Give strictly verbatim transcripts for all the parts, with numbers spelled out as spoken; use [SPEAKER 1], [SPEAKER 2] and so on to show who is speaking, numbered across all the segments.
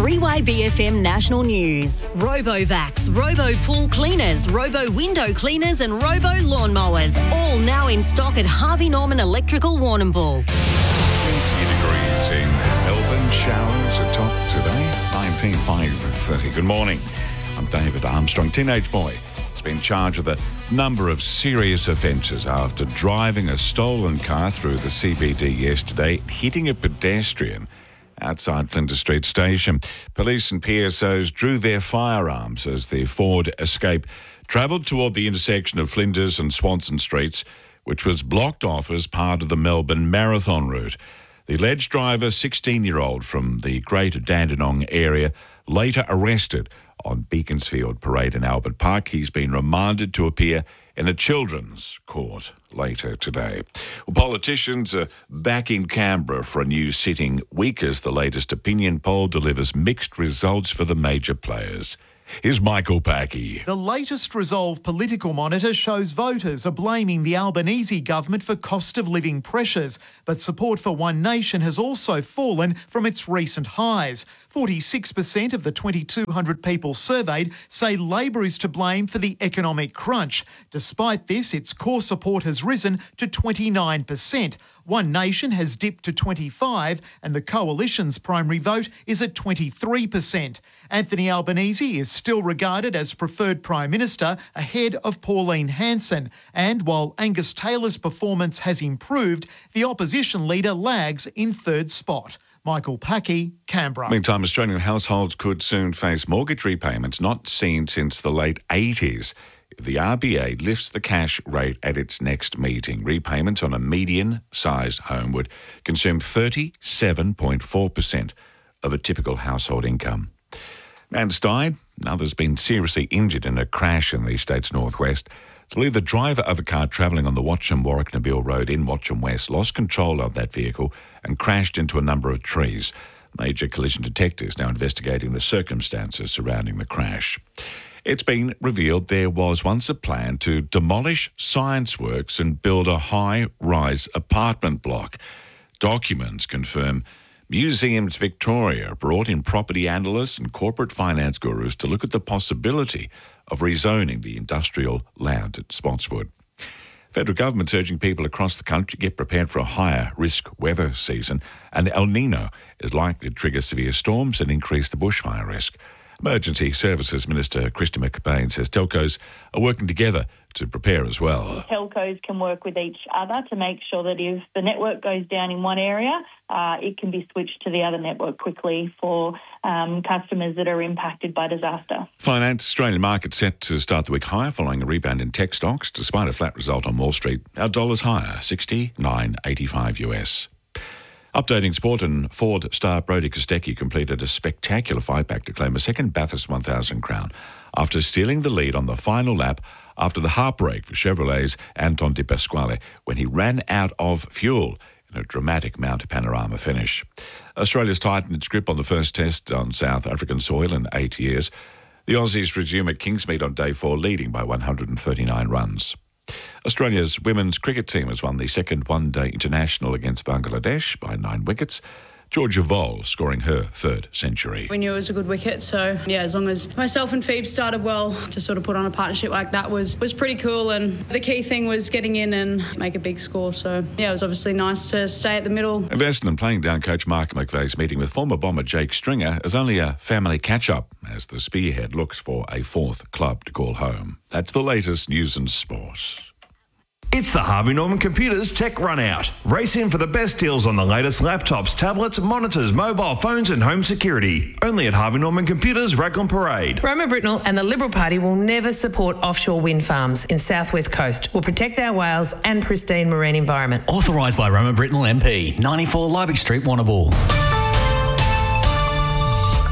[SPEAKER 1] three Y B F M National News. RoboVax, Robo Pool Cleaners, Robo Window Cleaners and Robo Lawnmowers. All now in stock at Harvey Norman Electrical Warrnambool.
[SPEAKER 2] twenty degrees in Melbourne. Showers atop today. nineteen, five thirty. Good morning. I'm David Armstrong. Teenage boy has been charged with a number of serious offences after driving a stolen car through the C B D yesterday, hitting a pedestrian outside Flinders Street Station. Police and P S Os drew their firearms as the Ford Escape travelled toward the intersection of Flinders and Swanson Streets, which was blocked off as part of the Melbourne Marathon route. The alleged driver, sixteen-year-old from the Greater Dandenong area, later arrested on Beaconsfield Parade in Albert Park. He's been remanded to appear in a children's court later today. Well, politicians are back in Canberra for a new sitting week as the latest opinion poll delivers mixed results for the major players. Here's Michael Packy.
[SPEAKER 3] The latest Resolve Political Monitor shows voters are blaming the Albanese government for cost of living pressures, but support for One Nation has also fallen from its recent highs. forty-six percent of the twenty-two hundred people surveyed say Labor is to blame for the economic crunch. Despite this, its core support has risen to twenty-nine percent. One Nation has dipped to twenty-five and the Coalition's primary vote is at twenty-three percent. Anthony Albanese is still regarded as preferred Prime Minister ahead of Pauline Hanson. And while Angus Taylor's performance has improved, the opposition leader lags in third spot. Michael Packy, Canberra.
[SPEAKER 2] Meantime, Australian households could soon face mortgage repayments not seen since the late eighties. The R B A lifts the cash rate at its next meeting. Repayments on a median-sized home would consume thirty-seven point four percent of a typical household income. Man's died. Another's been seriously injured in a crash in the state's northwest. It's believed the driver of a car travelling on the Watcham-Warwick-Nabil Road in Watcham West lost control of that vehicle and crashed into a number of trees. Major collision detectives now investigating the circumstances surrounding the crash. It's been revealed there was once a plan to demolish Science Works and build a high-rise apartment block. Documents confirm Museums Victoria brought in property analysts and corporate finance gurus to look at the possibility of rezoning the industrial land at Spotswood. Federal government's urging people across the country to get prepared for a higher risk weather season, and El Nino is likely to trigger severe storms and increase the bushfire risk. Emergency Services Minister Christy McBain says telcos are working together to prepare as well.
[SPEAKER 4] Telcos can work with each other to make sure that if the network goes down in one area, uh, it can be switched to the other network quickly for um, customers that are impacted by disaster. Finance
[SPEAKER 2] Australian market set to start the week higher following a rebound in tech stocks. Despite a flat result on Wall Street, our dollar's higher, sixty-nine eighty-five U S. Updating sport, and Ford star Brodie Kostecki completed a spectacular fight back to claim a second Bathurst one thousand crown after stealing the lead on the final lap after the heartbreak for Chevrolet's Anton De Pasquale when he ran out of fuel in a dramatic Mount Panorama finish. Australia's tightened its grip on the first test on South African soil in eight years. The Aussies resume at Kingsmead on day four, leading by one hundred thirty-nine runs. Australia's women's cricket team has won the second one-day international against Bangladesh by nine wickets. Georgia Vole scoring her third century.
[SPEAKER 5] We knew it was a good wicket, so yeah, as long as myself and Phoebe started well, to sort of put on a partnership like that was, was pretty cool, and the key thing was getting in and make a big score, so yeah, it was obviously nice to stay at the middle.
[SPEAKER 2] And Essendon playing down coach Mark McVeigh's meeting with former bomber Jake Stringer as only a family catch-up as the Spearhead looks for a fourth club to call home. That's the latest news and sport.
[SPEAKER 6] It's the Harvey Norman Computers Tech Run Out. Race in for the best deals on the latest laptops, tablets, monitors, mobile phones and home security. Only at Harvey Norman Computers, Raglan Parade.
[SPEAKER 7] Roma Britnell and the Liberal Party will never support offshore wind farms in South West Coast. We'll protect our whales and pristine marine environment.
[SPEAKER 8] Authorised by Roma Britnell M P, ninety-four Liebig Street, Warrnambool.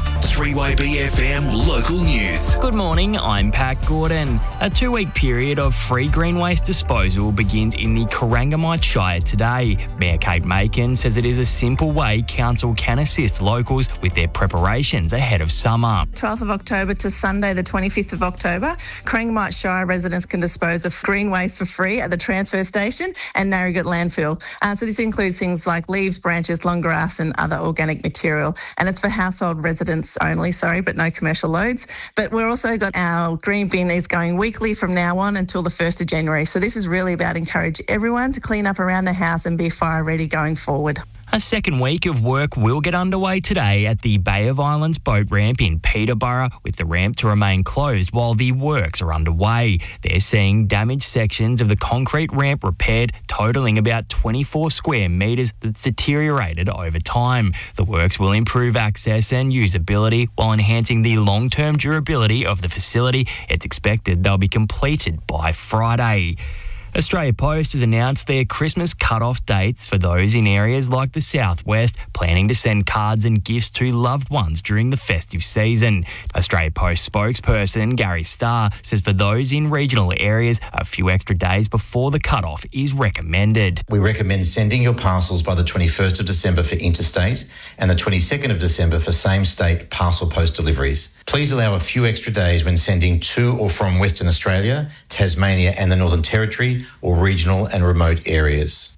[SPEAKER 8] three Y B F M local news.
[SPEAKER 9] Good morning, I'm Pat Gordon. A two-week period of free green waste disposal begins in the Corangamite Shire today. Mayor Kate Macon says it is a simple way council can assist locals with their preparations ahead of summer.
[SPEAKER 10] twelfth of October to Sunday the twenty-fifth of October, Corangamite Shire residents can dispose of green waste for free at the transfer station and Narrogate landfill. Uh, so this includes things like leaves, branches, long grass and other organic material. And it's for household residents only, sorry, but no commercial loads. But we're also got our green bin is going weekly from now on until the first of January. So this is really about encouraging everyone to clean up around the house and be fire ready going forward.
[SPEAKER 9] A second week of work will get underway today at the Bay of Islands boat ramp in Peterborough, with the ramp to remain closed while the works are underway. They're seeing damaged sections of the concrete ramp repaired, totalling about twenty-four square metres that's deteriorated over time. The works will improve access and usability while enhancing the long-term durability of the facility. It's expected they'll be completed by Friday. Australia Post has announced their Christmas cut-off dates for those in areas like the southwest planning to send cards and gifts to loved ones during the festive season. Australia Post spokesperson Gary Starr says for those in regional areas, a few extra days before the cut-off is recommended.
[SPEAKER 11] We recommend sending your parcels by the twenty-first of December for interstate and the twenty-second of December for same-state parcel post deliveries. Please allow a few extra days when sending to or from Western Australia, Tasmania and the Northern Territory, or regional and remote areas.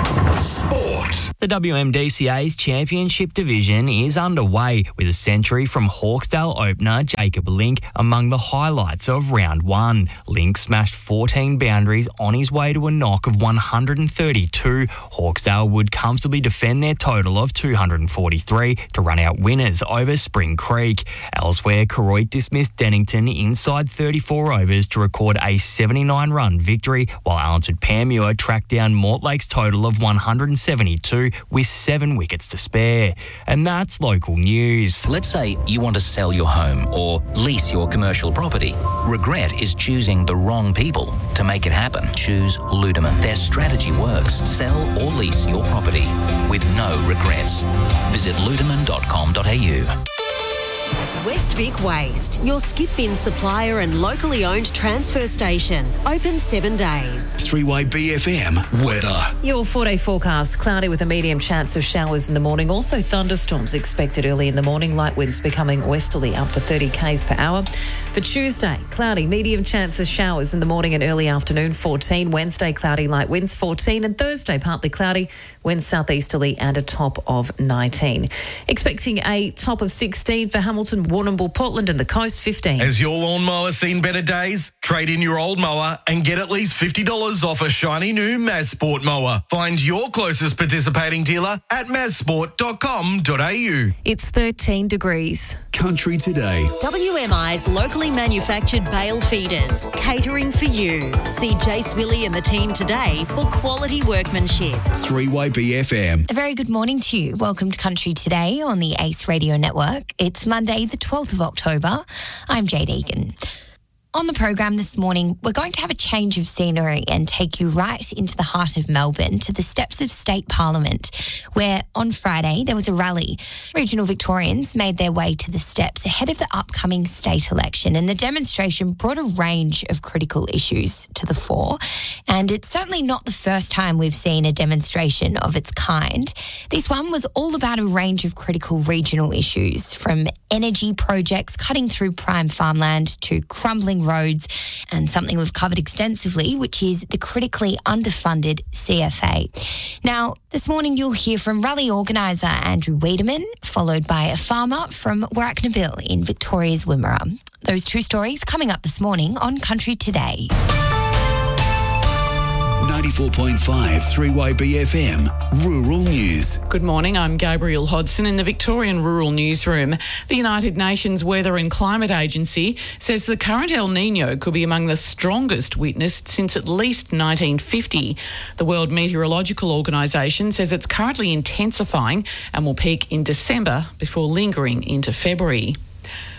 [SPEAKER 8] Sport.
[SPEAKER 9] The W M D C A's Championship Division is underway with a century from Hawkesdale opener Jacob Link among the highlights of round one. Link smashed fourteen boundaries on his way to a knock of one hundred thirty-two. Hawkesdale would comfortably defend their total of two hundred forty-three to run out winners over Spring Creek. Elsewhere, Koroit dismissed Dennington inside thirty-four overs to record a seventy-nine run victory, while Allen St Panmure tracked down Mortlake's total of one hundred seventy-two with seven wickets to spare. And that's local news.
[SPEAKER 12] Let's say you want to sell your home or lease your commercial property. Regret is choosing the wrong people to make it happen. Choose Ludeman. Their strategy works. Sell or lease your property with no regrets. Visit ludeman dot com dot a u.
[SPEAKER 1] West Vic Waste, your skip bin supplier and locally owned transfer station. Open seven days.
[SPEAKER 8] three Y B F M weather.
[SPEAKER 13] Your four-day forecast, cloudy with a medium chance of showers in the morning. Also thunderstorms expected early in the morning. Light winds becoming westerly up to thirty k's per hour. For Tuesday, cloudy, medium chance of showers in the morning and early afternoon, fourteen. Wednesday, cloudy, light winds, fourteen. And Thursday, partly cloudy, winds southeasterly and a top of nineteen. Expecting a top of sixteen for Hamilton, Warrnambool, Portland and the coast, fifteen.
[SPEAKER 14] Has your lawnmower seen better days? Trade in your old mower and get at least fifty dollars off a shiny new Mazsport mower. Find your closest participating dealer at mazsport dot com dot a u.
[SPEAKER 13] It's thirteen degrees.
[SPEAKER 8] Country Today.
[SPEAKER 1] W M I's locally manufactured bale feeders, catering for you. See Jace Willie and the team today for quality workmanship.
[SPEAKER 8] three Y B F M.
[SPEAKER 15] A very good morning to you. Welcome to Country Today on the Ace Radio Network. It's Monday, the twelfth of October. I'm Jade Egan. On the program this morning, we're going to have a change of scenery and take you right into the heart of Melbourne to the steps of State Parliament, where on Friday there was a rally. Regional Victorians made their way to the steps ahead of the upcoming state election, and the demonstration brought a range of critical issues to the fore. And it's certainly not the first time we've seen a demonstration of its kind. This one was all about a range of critical regional issues, from energy projects cutting through prime farmland to crumbling roads, and something we've covered extensively, which is the critically underfunded C F A. Now, this morning you'll hear from rally organiser Andrew Wiedemann, followed by a farmer from Warracknabeal in Victoria's Wimmera. Those two stories coming up this morning on Country Today.
[SPEAKER 8] ninety-four point five three Y B F M Rural News.
[SPEAKER 16] Good morning, I'm Gabrielle Hodson in the Victorian Rural Newsroom. The United Nations Weather and Climate Agency says the current El Niño could be among the strongest witnessed since at least nineteen fifty. The World Meteorological Organisation says it's currently intensifying and will peak in December before lingering into February.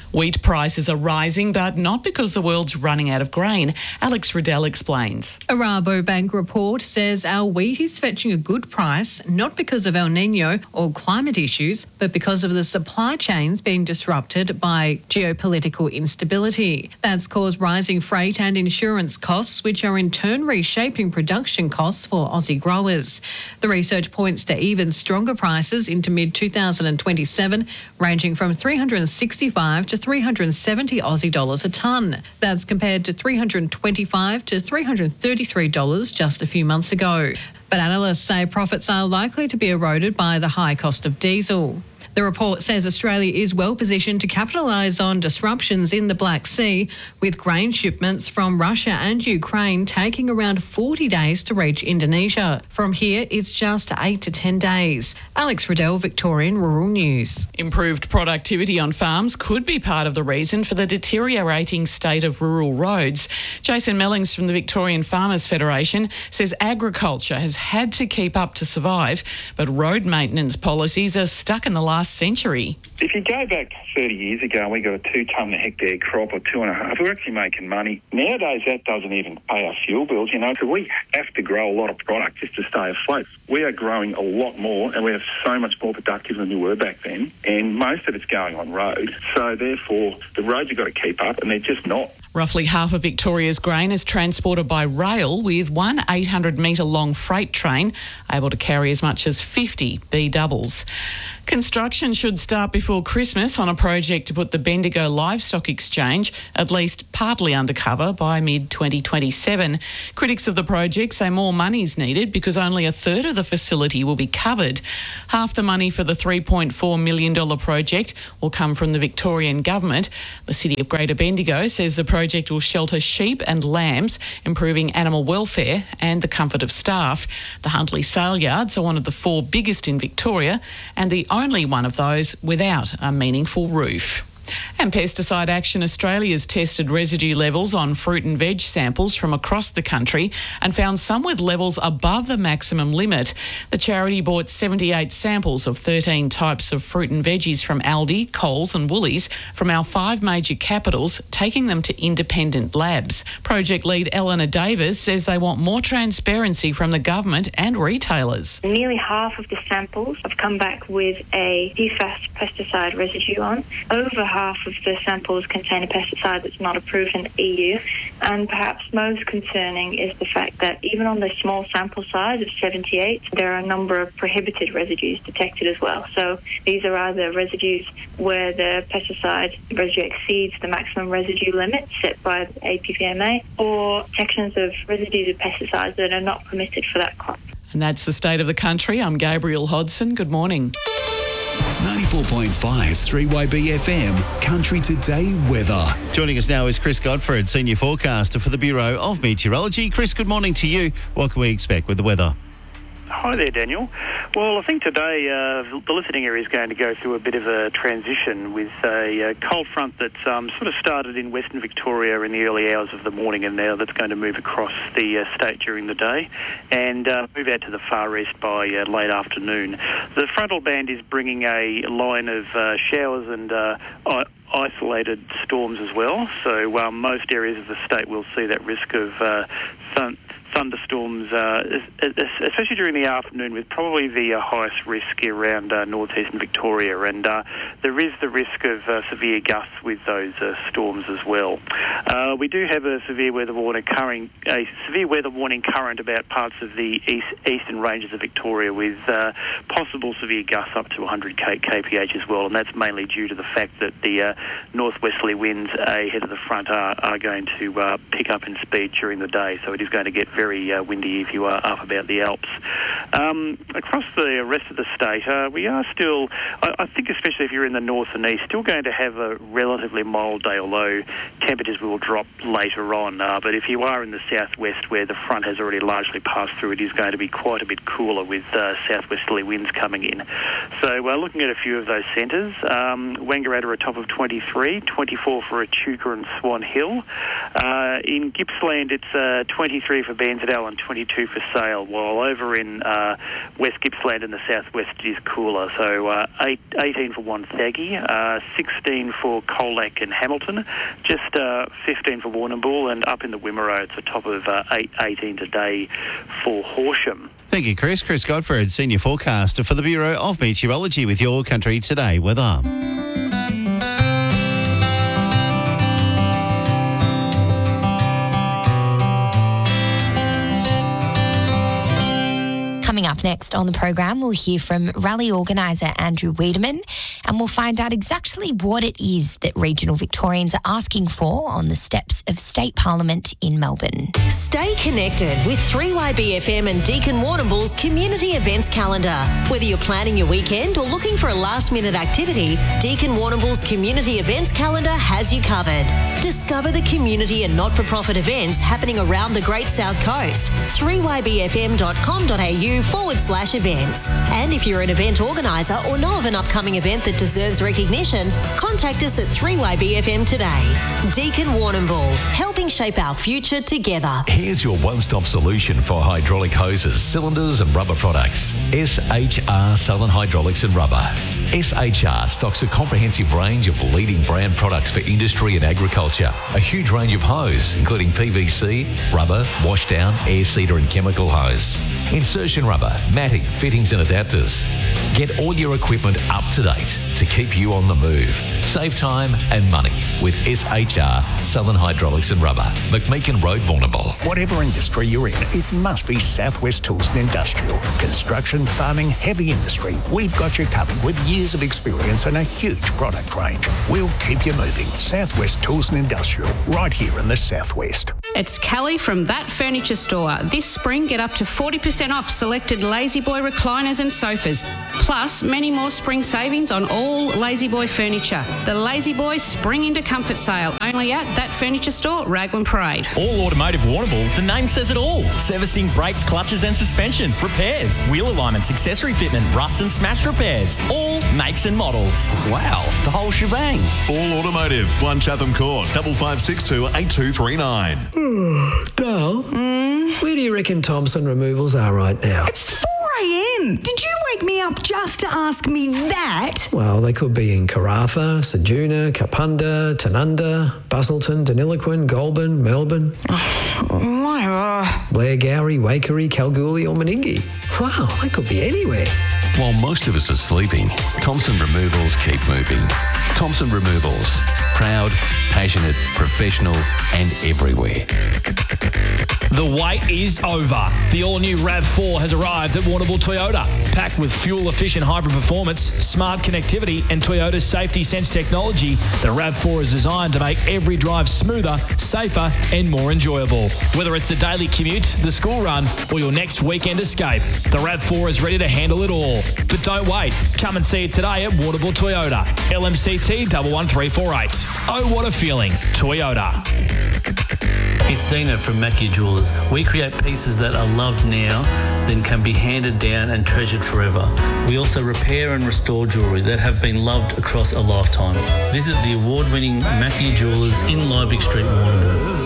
[SPEAKER 16] Wheat prices are rising, but not because the world's running out of grain. Alex Riddell explains.
[SPEAKER 17] A Rabobank report says our wheat is fetching a good price, not because of El Niño or climate issues, but because of the supply chains being disrupted by geopolitical instability. That's caused rising freight and insurance costs, which are in turn reshaping production costs for Aussie growers. The research points to even stronger prices into mid twenty twenty-seven, ranging from three hundred sixty-five to three hundred seventy Aussie dollars a tonne. That's compared to three hundred twenty-five to three hundred thirty-three dollars just a few months ago. But analysts say profits are likely to be eroded by the high cost of diesel. The report says Australia is well positioned to capitalise on disruptions in the Black Sea, with grain shipments from Russia and Ukraine taking around forty days to reach Indonesia. From here, it's just eight to ten days. Alex Riddell, Victorian Rural News.
[SPEAKER 16] Improved productivity on farms could be part of the reason for the deteriorating state of rural roads. Jason Mellings from the Victorian Farmers Federation says agriculture has had to keep up to survive, but road maintenance policies are stuck in the last century.
[SPEAKER 18] If you go back thirty years ago and we got a two tonne a hectare crop or two and a half, we're actually making money. Nowadays that doesn't even pay our fuel bills, you know, so we have to grow a lot of product just to stay afloat. We are growing a lot more and we are so much more productive than we were back then, and most of it's going on road. So therefore the roads have got to keep up, and they're just not.
[SPEAKER 16] Roughly half of Victoria's grain is transported by rail, with one eight hundred metre long freight train able to carry as much as fifty B doubles. Construction should start before Christmas on a project to put the Bendigo Livestock Exchange at least partly undercover by mid twenty twenty-seven. Critics of the project say more money is needed because only a third of the facility will be covered. Half the money for the three point four million dollars project will come from the Victorian government. The City of Greater Bendigo says the project will shelter sheep and lambs, improving animal welfare and the comfort of staff. The Huntley Sale Yards are one of the four biggest in Victoria and the only one of those without a meaningful roof. And Pesticide Action Australia's tested residue levels on fruit and veg samples from across the country and found some with levels above the maximum limit. The charity bought seventy-eight samples of thirteen types of fruit and veggies from Aldi, Coles and Woolies from our five major capitals, taking them to independent labs. Project lead Eleanor Davis says they want more transparency from the government and retailers.
[SPEAKER 19] Nearly half of the samples have come back with a P FAS pesticide residue on. Over half Half of the samples contain a pesticide that's not approved in the E U, and perhaps most concerning is the fact that even on the small sample size of seventy-eight, there are a number of prohibited residues detected as well. So these are either residues where the pesticide residue exceeds the maximum residue limit set by the A P V M A, or sections of residues of pesticides that are not permitted for that crop.
[SPEAKER 16] And that's the state of the country. I'm Gabrielle Hodson. Good morning.
[SPEAKER 8] ninety-four point five three Y B F M Country Today weather.
[SPEAKER 20] Joining us now is Chris Godfrey, Senior Forecaster for the Bureau of Meteorology. Chris, good morning to you. What can we expect with the weather?
[SPEAKER 21] Hi there, Daniel. Well, I think today uh, the listening area is going to go through a bit of a transition with a, a cold front that's um, sort of started in Western Victoria in the early hours of the morning, and now that's going to move across the uh, state during the day and uh, move out to the far east by uh, late afternoon. The frontal band is bringing a line of uh, showers and uh, I- isolated storms as well, so um, most areas of the state will see that risk of uh, sun- thunderstorms, uh, especially during the afternoon, with probably the uh, highest risk around uh, northeastern Victoria, and uh, there is the risk of uh, severe gusts with those uh, storms as well. Uh, we do have a severe weather warning current, a severe weather warning current about parts of the east, eastern ranges of Victoria, with uh, possible severe gusts up to one hundred k P H as well, and that's mainly due to the fact that the uh, northwesterly winds ahead of the front are, are going to uh, pick up in speed during the day, so it is going to get very uh, windy if you are up about the Alps. Um, across the rest of the state, uh, we are still, I, I think especially if you're in the north and east, still going to have a relatively mild day, although temperatures will drop later on. Uh, but if you are in the southwest, where the front has already largely passed through, it is going to be quite a bit cooler with uh, southwesterly winds coming in. So we're looking at a few of those centres. Um, Wangaratta a top of twenty-three, twenty-four for Echuca and Swan Hill. Uh, in Gippsland, it's uh, twenty-three for Ben Wensleydale and twenty-two for Sale, while over in uh, West Gippsland in the southwest it is cooler. So uh, eight, eighteen for Wonthaggi, uh, sixteen for Colac and Hamilton, just uh, fifteen for Warrnambool, and up in the Wimmera it's a top of uh, eight, eighteen today for Horsham.
[SPEAKER 20] Thank you, Chris. Chris Godfrey, Senior Forecaster for the Bureau of Meteorology with your Country Today weather.
[SPEAKER 15] Coming up next on the program, we'll hear from rally organiser Andrew Wiedemann, and we'll find out exactly what it is that regional Victorians are asking for on the steps of State Parliament in Melbourne.
[SPEAKER 1] Stay connected with three Y B F M and Deakin Warrnambool's community events calendar. Whether you're planning your weekend or looking for a last-minute activity, Deakin Warrnambool's community events calendar has you covered. Discover the community and not-for-profit events happening around the Great South Coast. three y b f m dot com dot a u forward slash events. And if you're an event organiser or know of an upcoming event that deserves recognition, contact us at three Y B F M today. Deakin Warrnambool, helping shape our future together.
[SPEAKER 3] Here's your one-stop solution for hydraulic hoses, cylinders and rubber products. S H R Southern Hydraulics and Rubber. S H R stocks a comprehensive range of leading brand products for industry and agriculture. A huge range of hose, including P V C, rubber, washdown, air seeder and chemical hose. Insertion rubber, matting, fittings and adapters. Get all your equipment up to date to keep you on the move. Save time and money with S H R Southern Hydraulics and Rubber. McMeekin Road, Warrnambool.
[SPEAKER 22] Whatever industry you're in, it must be Southwest Tools and Industrial. Construction, farming, heavy industry. We've got you covered with years of experience and a huge product range. We'll keep you moving. Southwest Tools and Industrial, right here in the Southwest.
[SPEAKER 23] It's Kelly from That Furniture Store. This spring, get up to forty percent off selected Lazy Boy recliners and sofas. Plus, many more spring savings on all Lazy Boy furniture. The Lazy Boy Spring into Comfort sale, only at That Furniture Store, Raglan Parade.
[SPEAKER 24] All Automotive Warrnambool, the name says it all. Servicing brakes, clutches and suspension, repairs, wheel alignments, accessory fitment, rust and smash repairs. All makes and models.
[SPEAKER 25] Wow, the whole shebang.
[SPEAKER 26] All Automotive, one Chatham Court, double five six two eight two three nine.
[SPEAKER 27] Dale, mm? where do you reckon Thompson Removals are right now?
[SPEAKER 28] It's four a.m. Did you wake me up just to ask me that?
[SPEAKER 27] Well, they could be in Karratha, Ceduna, Kapunda, Tanunda, Busselton, Deniliquin, Goulburn, Melbourne.
[SPEAKER 28] Whatever.
[SPEAKER 27] Blairgowrie, Waikerie, Kalgoorlie or Meningie. Wow, they could be anywhere.
[SPEAKER 3] While most of us are sleeping, Thompson Removals keep moving. Thompson Removals. Proud, passionate, professional and everywhere.
[SPEAKER 29] The wait is over. The all-new RAV four has arrived at Warrnambool Toyota. Packed with fuel-efficient hybrid performance, smart connectivity and Toyota's Safety Sense technology, the RAV four is designed to make every drive smoother, safer and more enjoyable. Whether it's the daily commute, the school run or your next weekend escape, the RAV four is ready to handle it all. But don't wait. Come and see it today at Warrnambool Toyota. L M C T one one three four eight. Oh, what a feeling. Toyota.
[SPEAKER 30] It's Dina from Mackie Jewelers. We create pieces that are loved now, then can be handed down and treasured forever. We also repair and restore jewellery that have been loved across a lifetime. Visit the award-winning Mackie Jewelers in Liebig Street, Warrnambool.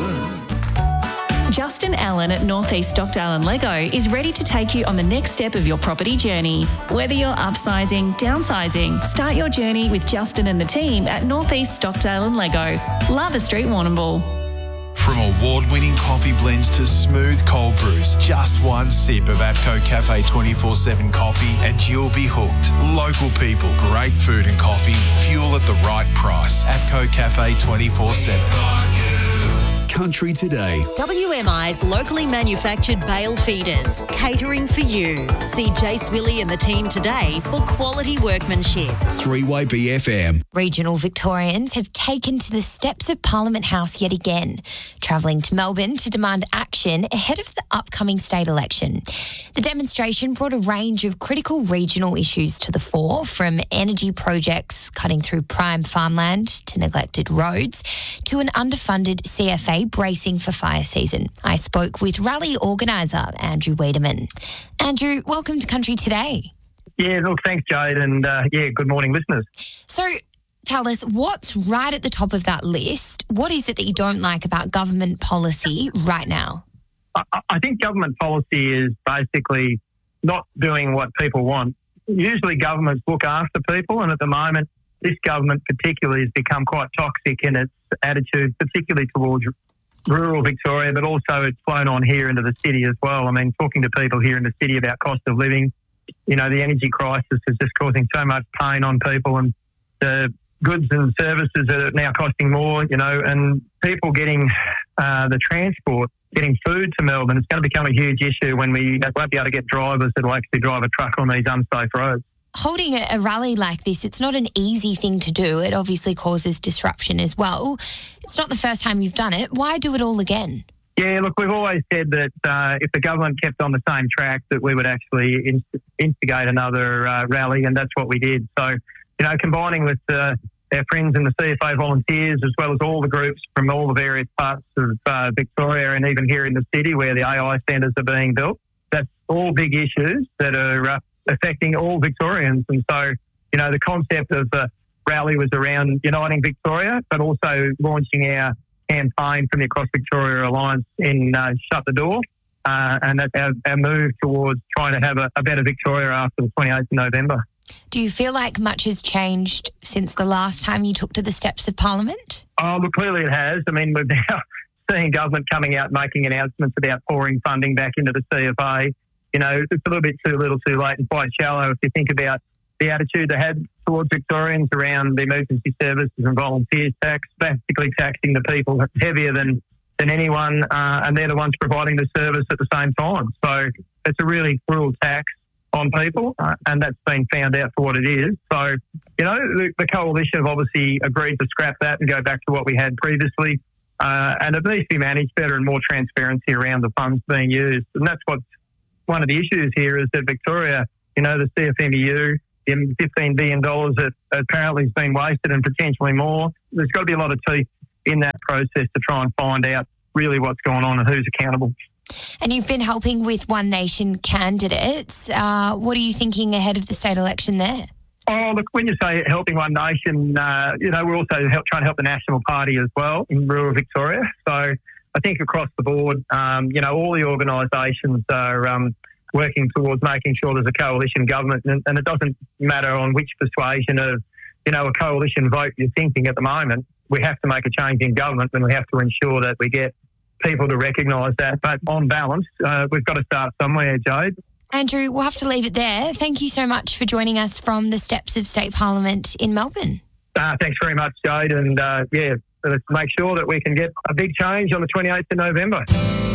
[SPEAKER 31] Justin Allen at Northeast Stockdale and Lego is ready to take you on the next step of your property journey. Whether you're upsizing, downsizing, start your journey with Justin and the team at Northeast Stockdale and Lego. Lava Street, Warrnambool.
[SPEAKER 32] From award-winning coffee blends to smooth cold brews, just one sip of APCO Cafe twenty-four seven coffee and you'll be hooked. Local people, great food and coffee, fuel at the right price. APCO Cafe twenty-four seven.
[SPEAKER 8] Country Today.
[SPEAKER 1] W M I's locally manufactured bale feeders, catering for you. See Jace Willie and the team today for quality workmanship.
[SPEAKER 8] three Y B F M.
[SPEAKER 15] Regional Victorians have taken to the steps of Parliament House yet again, travelling to Melbourne to demand action ahead of the upcoming state election. The demonstration brought a range of critical regional issues to the fore, from energy projects cutting through prime farmland to neglected roads to an underfunded C F A bracing for fire season. I spoke with rally organiser Andrew Wiedemann. Andrew, welcome to Country Today.
[SPEAKER 33] Yeah, look, thanks, Jade, and uh, yeah, good morning, listeners.
[SPEAKER 15] So, tell us, what's right at the top of that list? What is it that you don't like about government policy right now?
[SPEAKER 33] I, I think government policy is basically not doing what people want. Usually governments look after people, and at the moment, this government particularly has become quite toxic in its attitude, particularly towards rural Victoria, but also it's flown on here into the city as well. I mean, talking to people here in the city about cost of living, you know, the energy crisis is just causing so much pain on people, and the goods and services are now costing more, you know, and people getting uh, the transport, getting food to Melbourne, it's going to become a huge issue when we won't be able to get drivers that will actually drive a truck on these unsafe roads.
[SPEAKER 15] Holding a, a rally like this, it's not an easy thing to do. It obviously causes disruption as well. It's not the first time you've done it. Why do it all again?
[SPEAKER 33] Yeah, look, we've always said that uh, if the government kept on the same track, that we would actually inst- instigate another uh, rally, and that's what we did. So, you know, combining with uh, our friends in the C F A volunteers, as well as all the groups from all the various parts of uh, Victoria and even here in the city where the A I centres are being built, that's all big issues that are uh, affecting all Victorians. And so, you know, the concept of the rally was around uniting Victoria, but also launching our campaign from the Across Victoria Alliance in uh, Shut the Door. Uh, and that's our, our move towards trying to have a, a better Victoria after the twenty-eighth of November.
[SPEAKER 15] Do you feel like much has changed since the last time you took to the steps of Parliament?
[SPEAKER 33] Oh, look, clearly it has. I mean, we're now seeing government coming out making announcements about pouring funding back into the C F A. You know, it's a little bit too little too late and quite shallow if you think about the attitude they had towards Victorians around the emergency services and volunteers tax, basically taxing the people heavier than, than anyone, uh, and they're the ones providing the service at the same time. So it's a really cruel tax on people, uh, and that's been found out for what it is. So, you know, the, the coalition have obviously agreed to scrap that and go back to what we had previously, uh, and it needs to be managed better and more transparency around the funds being used. And that's what's one of the issues here is that Victoria, you know, the C F M E U, the fifteen billion dollars that apparently has been wasted and potentially more. There's got to be a lot of teeth in that process to try and find out really what's going on and who's accountable.
[SPEAKER 15] And you've been helping with One Nation candidates. Uh, what are you thinking ahead of the state election there?
[SPEAKER 33] Oh, look, when you say helping One Nation, uh, you know, we're also help, trying to help the National Party as well in rural Victoria. So I think across the board, um, you know, all the organisations are um, working towards making sure there's a coalition government, and, and it doesn't matter on which persuasion of, you know, a coalition vote you're thinking at the moment. We have to make a change in government, and we have to ensure that we get people to recognise that. But on balance, uh, we've got to start somewhere, Jade.
[SPEAKER 15] Andrew, we'll have to leave it there. Thank you so much for joining us from the steps of State Parliament in Melbourne.
[SPEAKER 33] Uh, thanks very much, Jade. And, uh, yeah, let's make sure that we can get a big change on the twenty-eighth of November.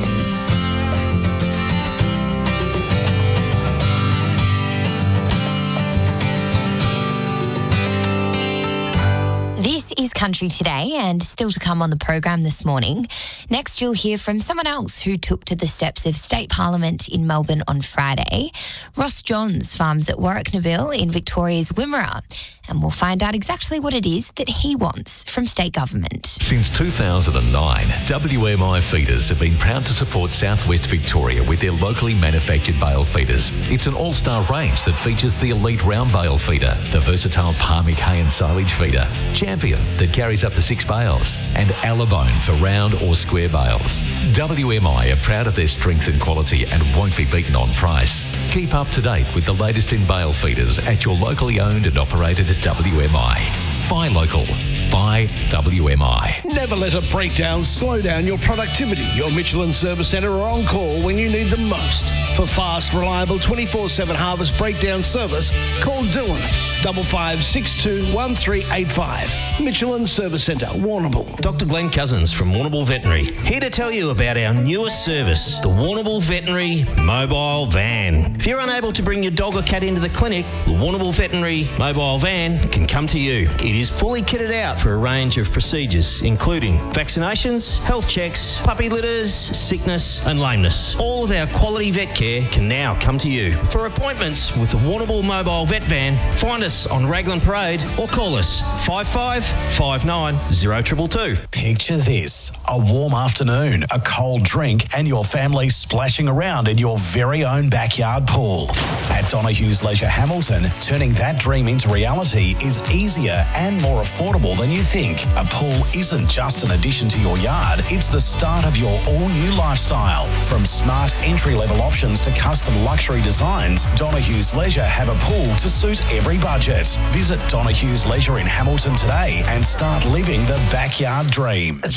[SPEAKER 15] This is Country Today, and still to come on the program this morning. Next, you'll hear from someone else who took to the steps of State Parliament in Melbourne on Friday. Ross Johns farms at Warwicknabil in Victoria's Wimmera, and we'll find out exactly what it is that he wants from state government.
[SPEAKER 3] Since two thousand nine, W M I Feeders have been proud to support Southwest Victoria with their locally manufactured bale feeders. It's an all-star range that features the elite round bale feeder, the versatile Palmic hay and silage feeder, Champion that carries up to six bales, and Alabone for round or square bales. W M I are proud of their strength and quality and won't be beaten on price. Keep up to date with the latest in bale feeders at your locally owned and operated W M I. Buy local. Buy W M I.
[SPEAKER 2] Never let a breakdown slow down your productivity. Your Michelin Service Centre are on call when you need them most. For fast, reliable twenty-four seven harvest breakdown service, call Dylan, five five six two one three eight five. Michelin Service Centre, Warrnambool.
[SPEAKER 4] Doctor Glenn Cousins from Warrnambool Veterinary, here to tell you about our newest service, the Warrnambool Veterinary Mobile Van. If you're unable to bring your dog or cat into the clinic, the Warrnambool Veterinary Mobile Van can come to you. It is fully kitted out for a range of procedures, including vaccinations, health checks, puppy litters, sickness and lameness. All of our quality vet care can now come to you. For appointments with the Warrnambool Mobile Vet Van, find us on Raglan Parade or call us five five five nine zero two two two.
[SPEAKER 5] Picture this, a warm afternoon, a cold drink and your family splashing around in your very own backyard pool. At Donohue's Leisure Hamilton, turning that dream into reality is easier and more affordable than you think. A pool isn't just an addition to your yard, it's the start of your all-new lifestyle. From smart entry-level options to custom luxury designs, Donohue's Leisure have a pool to suit every budget. Visit Donohue's Leisure in Hamilton today and start living the backyard dream.
[SPEAKER 22] It's